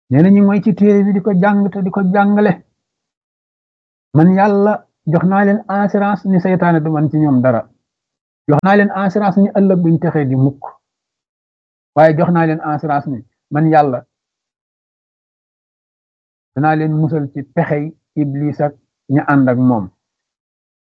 nee na ñu mooy ci téere bi di ko jàng te di ko jàngale man yàlla jox naa leen assurance ni seytaane du man ci ñoom dara jox naa leen assurance ni ëllëg duñ texee di mukk waaye jox naa leen assurance ni man yàlla danaa leen musal ci pexey iblis ak ña ànd ak moom